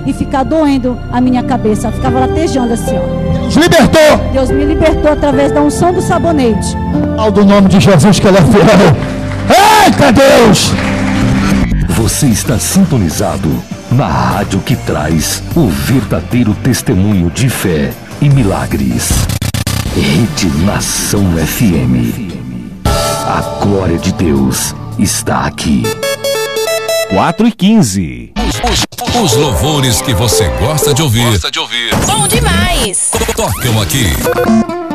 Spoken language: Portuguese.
e ficar doendo a minha cabeça. Ficava latejando assim, ó. Deus libertou. Deus me libertou através da unção do sabonete. Ao do nome de Jesus que ele é fiel. Eita Deus! Você está sintonizado na rádio que traz o verdadeiro testemunho de fé e milagres. Rede Nação FM. A glória de Deus está aqui. 4h15. Os louvores que você gosta de ouvir. Bom demais! Tocam aqui.